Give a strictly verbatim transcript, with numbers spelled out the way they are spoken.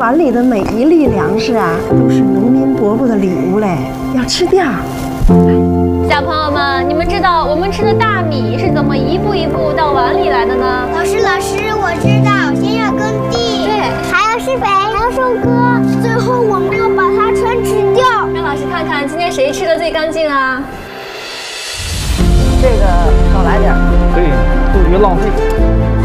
碗里的每一粒粮食啊，都是农民伯伯的礼物嘞，要吃掉。 小朋友们，你们知道我们吃的大米是怎么一步一步到碗里来的呢？ 老师，老师，我知道，先要耕地， 对， 还要施肥，还要收割，最后我们要把它全吃掉。 让老师看看今天谁吃的最干净啊？ 这个少来点， 对，杜绝浪费。